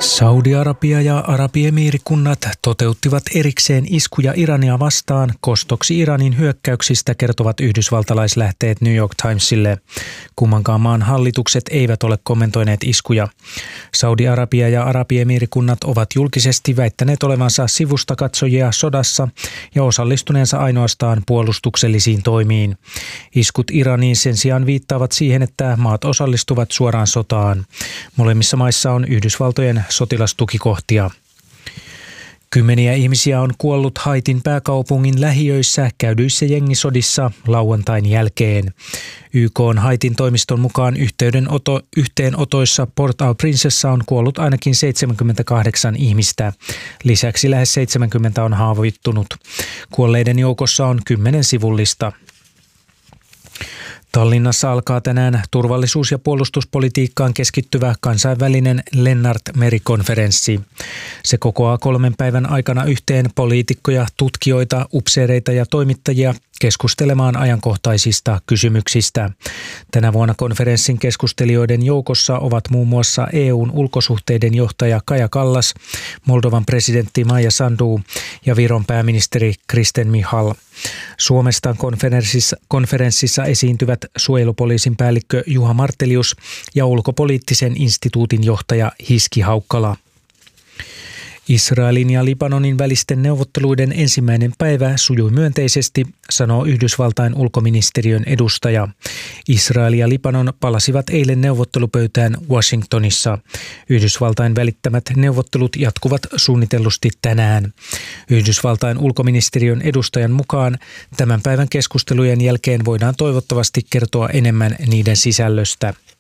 Saudi-Arabia ja Arabiemiirikunnat toteuttivat erikseen iskuja Irania vastaan kostoksi Iranin hyökkäyksistä, kertovat yhdysvaltalaislähteet New York Timesille. Kummankaan maan hallitukset eivät ole kommentoineet iskuja. Saudi-Arabia ja Arabiemiirikunnat ovat julkisesti väittäneet olevansa sivustakatsojia sodassa ja osallistuneensa ainoastaan puolustuksellisiin toimiin. Iskut Iraniin sen sijaan viittaavat siihen, että maat osallistuvat suoraan sotaan. Molemmissa maissa on Yhdysvaltojen sotilastukikohtia. Kymmeniä ihmisiä on kuollut Haitin pääkaupungin lähiöissä käydyissä jengisodissa lauantain jälkeen. YK:n Haitin toimiston mukaan yhteenotoissa Port-au-Princessa on kuollut ainakin 78 ihmistä. Lisäksi lähes 70 on haavoittunut. Kuolleiden joukossa on 10 sivullista. Tallinnassa alkaa tänään turvallisuus- ja puolustuspolitiikkaan keskittyvä kansainvälinen Lennart-merikonferenssi. Se kokoaa 3 päivän aikana yhteen poliitikkoja, tutkijoita, upseereita ja toimittajia keskustelemaan ajankohtaisista kysymyksistä. Tänä vuonna konferenssin keskustelijoiden joukossa ovat muun muassa EU:n ulkosuhteiden johtaja Kaja Kallas, Moldovan presidentti Maia Sandu ja Viron pääministeri Kristen Michal. Suomesta konferenssissa esiintyvät suojelupoliisin päällikkö Juha Martelius ja ulkopoliittisen instituutin johtaja Hiski Haukkala. Israelin ja Libanonin välisten neuvotteluiden ensimmäinen päivä sujui myönteisesti, sanoo Yhdysvaltain ulkoministeriön edustaja. Israel ja Libanon palasivat eilen neuvottelupöytään Washingtonissa. Yhdysvaltain välittämät neuvottelut jatkuvat suunnitellusti tänään. Yhdysvaltain ulkoministeriön edustajan mukaan tämän päivän keskustelujen jälkeen voidaan toivottavasti kertoa enemmän niiden sisällöstä.